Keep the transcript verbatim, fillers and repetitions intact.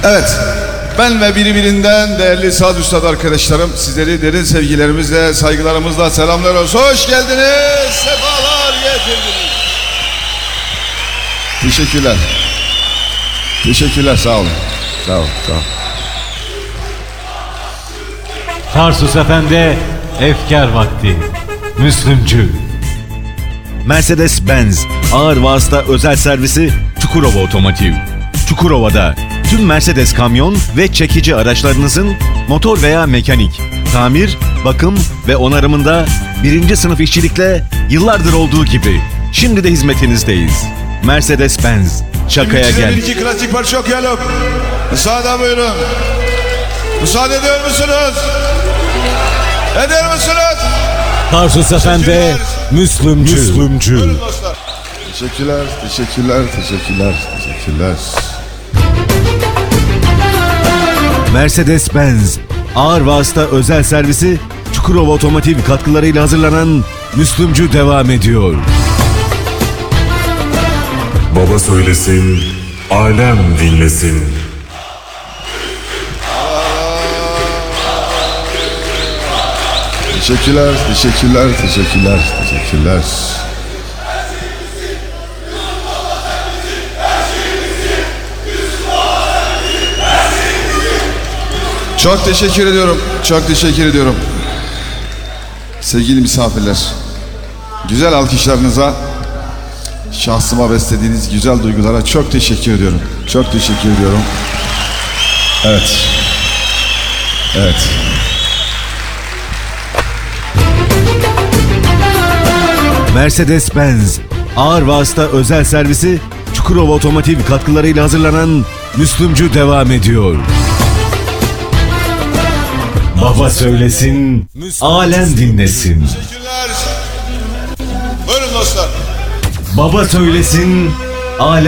Evet, ben ve birbirinden değerli saz üstad arkadaşlarım sizleri derin sevgilerimizle, saygılarımızla selamlıyoruz. Hoş geldiniz, sefalar getirdiniz. Teşekkürler. Teşekkürler, sağ olun. Sağ olun, sağ olun. Tarsus Efendi, efkar vakti. Müslümcü. Mercedes-Benz ağır vasıta özel servisi Çukurova Otomotiv. Çukurova'da tüm Mercedes kamyon ve çekici araçlarınızın motor veya mekanik, tamir, bakım ve onarımında birinci sınıf işçilikle yıllardır olduğu gibi şimdi de hizmetinizdeyiz. Mercedes-Benz, şakaya Size gel. bir iki klasik parça okuyalım. Müsaade buyurun. Müsaade ediyor musunuz? Eder misiniz? Tarsus Efendi, Müslümcü. Müslümcü. Buyurun dostlar. Teşekkürler, teşekkürler, teşekkürler, teşekkürler. Mercedes-Benz ağır vasıta özel servisi Çukurova Otomotiv katkılarıyla hazırlanan Müslümcü devam ediyor. Baba söylesin, alem dinlesin. Teşekkürler, teşekkürler, teşekkürler, teşekkürler. Çok teşekkür ediyorum, çok teşekkür ediyorum. Sevgili misafirler, güzel alkışlarınıza, şahsıma beslediğiniz güzel duygulara çok teşekkür ediyorum. Çok teşekkür ediyorum. Evet. Evet. Mercedes-Benz ağır vasıta özel servisi Çukurova Otomotiv katkılarıyla hazırlanan Müslümcü devam ediyor. Baba söylesin, alem dinlesin. Teşekkürler. Buyurun dostlar. Baba söylesin, alem